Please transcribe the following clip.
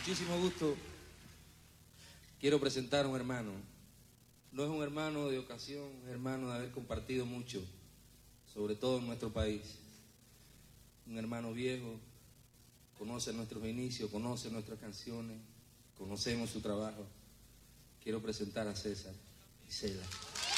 muchísimo gusto. Quiero presentar a un hermano. No es un hermano de ocasión, es hermano de haber compartido mucho, sobre todo en nuestro país. Un hermano viejo, conoce nuestros inicios, conoce nuestras canciones, conocemos su trabajo. Quiero presentar a César Isela.